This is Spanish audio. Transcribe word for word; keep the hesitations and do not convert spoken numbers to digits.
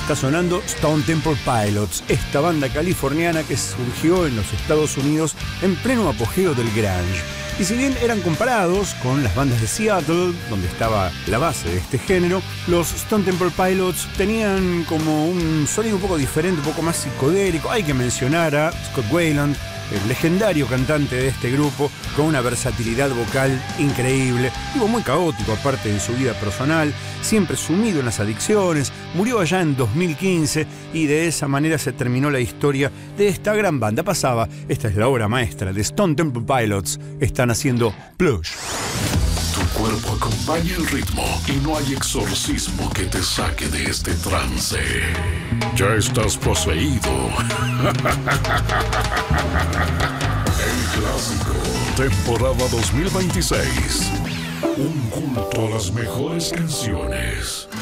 está sonando Stone Temple Pilots, esta banda californiana que surgió en los Estados Unidos en pleno apogeo del grunge. Y si bien eran comparados con las bandas de Seattle, donde estaba la base de este género, los Stone Temple Pilots tenían como un sonido un poco diferente, un poco más psicodélico. Hay que mencionar a Scott Weiland, el legendario cantante de este grupo, con una versatilidad vocal increíble, tipo muy caótico aparte de su vida personal, siempre sumido en las adicciones, murió allá en dos mil quince y de esa manera se terminó la historia de esta gran banda. Pasaba, esta es la obra maestra de Stone Temple Pilots, están haciendo Plush. Tu cuerpo acompaña el ritmo y no hay exorcismo que te saque de este trance. Ya estás poseído. El clásico, temporada dos mil veintiséis. Un culto a las mejores canciones.